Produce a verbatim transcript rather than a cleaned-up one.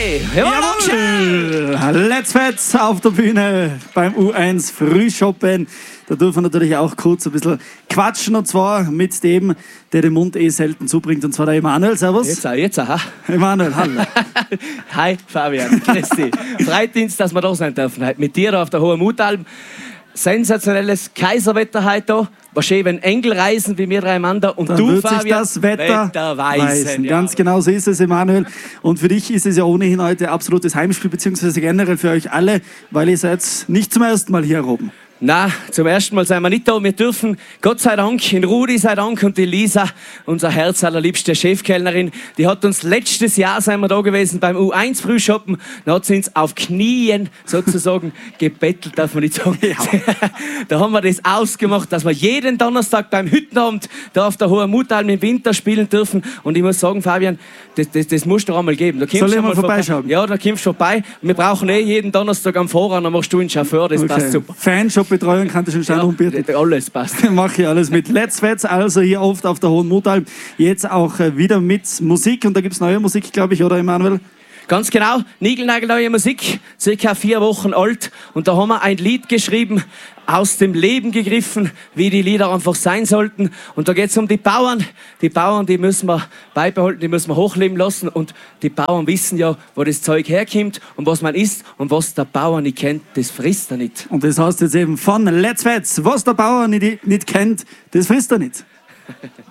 Hey, jawohl! Let's Fets auf der Bühne beim U eins Frühschoppen. Da dürfen wir natürlich auch kurz ein bisschen quatschen, und zwar mit dem, der den Mund eh selten zubringt, und zwar der Emanuel. Servus. Jetzt, jetzt, aha. Emanuel, hallo. Hi, Fabian. Grüß dich. Freitdienst, dass wir da sein dürfen. Heute mit dir auf der Hohen Mutalm. Sensationelles Kaiserwetter heute da. War schön, wenn Engel reisen, wie wir drei Mann da. Und dann du, wird Fabian, sich das Wetter, Wetter weisen. weisen. Ja. Ganz genau so ist es, Emanuel. Und für dich ist es ja ohnehin heute absolutes Heimspiel, beziehungsweise generell für euch alle, weil ihr seid nicht zum ersten Mal hier oben. Na, zum ersten Mal sind wir nicht da. Wir dürfen, Gott sei Dank, in Rudi sei Dank und die Lisa, unsere herzallerliebste Chefkellnerin, die hat uns letztes Jahr, sind wir da gewesen, beim U eins Frühschoppen, da hat sie uns auf Knien sozusagen gebettelt, darf man nicht sagen. Ja. Da haben wir das ausgemacht, dass wir jeden Donnerstag beim Hüttenabend da auf der Hohen Mutalm im Winter spielen dürfen. Und ich muss sagen, Fabian, das, das, das musst du einmal geben. Da Soll ich mal vorbeischauen? Vorbei. Ja, da kommst du vorbei. Wir brauchen eh jeden Donnerstag am Vorrang, dann machst du einen Chauffeur, das okay. Passt super. Fanshop-Betreuung kann das schon Stand umbieten. Ja, alles passt. Mache ich alles mit. Let's Fets, also hier oft auf der Hohen Mutalm. Jetzt auch wieder mit Musik. Und da gibt es neue Musik, glaube ich, oder Emanuel? Ganz genau, niegelnagelneue Musik, circa vier Wochen alt. Und da haben wir ein Lied geschrieben, aus dem Leben gegriffen, wie die Lieder einfach sein sollten. Und da geht es um die Bauern. Die Bauern, die müssen wir beibehalten, die müssen wir hochleben lassen. Und die Bauern wissen ja, wo das Zeug herkommt und was man isst. Und was der Bauer nicht kennt, das frisst er nicht. Und das heißt jetzt eben von Let's Fets, was der Bauer nicht, nicht kennt, das frisst er nicht.